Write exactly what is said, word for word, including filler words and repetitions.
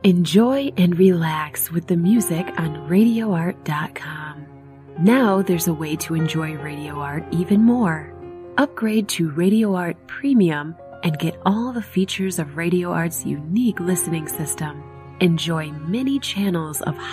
Enjoy and relax with the music on radio art dot com. Now there's a way to enjoy Radio Art even more. Upgrade to Radio Art Premium and get all the features of Radio Art's unique listening system. Enjoy many channels of